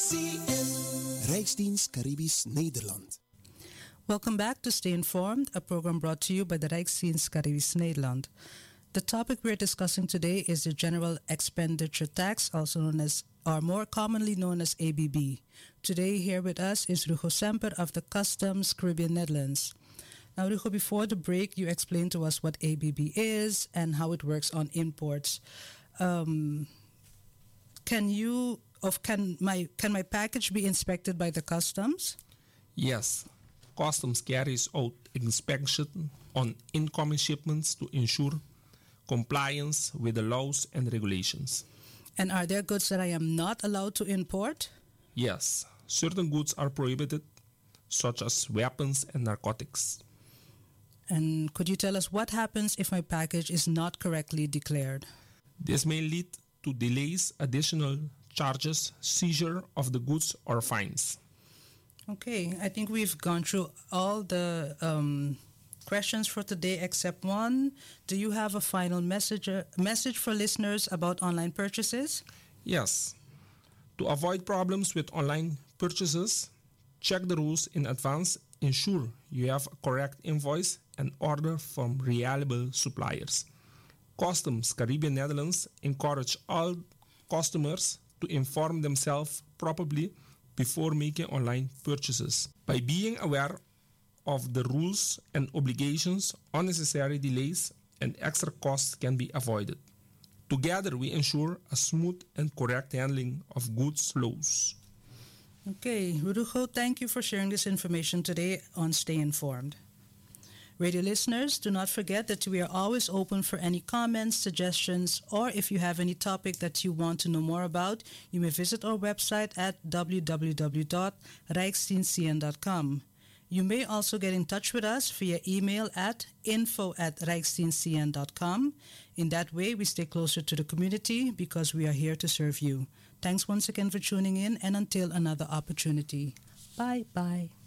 Rijksdienst Caribisch Nederland. Welcome back to Stay Informed, a program brought to you by the Rijksdienst Caribisch Nederland. The topic we're discussing today is the General Expenditure Tax, also known as, or more commonly known as ABB. Today here with us is Rugo Semper of the Customs Caribbean Netherlands. Now, Rugo, before the break, you explained to us what ABB is and how it works on imports. Can my package be inspected by the customs? Yes. Customs carries out inspection on incoming shipments to ensure compliance with the laws and regulations. And are there goods that I am not allowed to import? Yes. Certain goods are prohibited, such as weapons and narcotics. And could you tell us what happens if my package is not correctly declared? This may lead to delays, additional charges, seizure of the goods, or fines. Okay, I think we've gone through all the questions for today except one. Do you have a final message for listeners about online purchases? Yes. To avoid problems with online purchases, check the rules in advance. Ensure you have a correct invoice and order from reliable suppliers. Customs Caribbean Netherlands encourage all customers to inform themselves properly before making online purchases. By being aware of the rules and obligations, unnecessary delays and extra costs can be avoided. Together, we ensure a smooth and correct handling of goods flows. Okay, Rugo, thank you for sharing this information today on Stay Informed. Radio listeners, do not forget that we are always open for any comments, suggestions, or if you have any topic that you want to know more about, you may visit our website at www.rijksdienstcn.com. You may also get in touch with us via email at info@rijksdienstcn.com. In that way, we stay closer to the community because we are here to serve you. Thanks once again for tuning in, and until another opportunity. Bye-bye.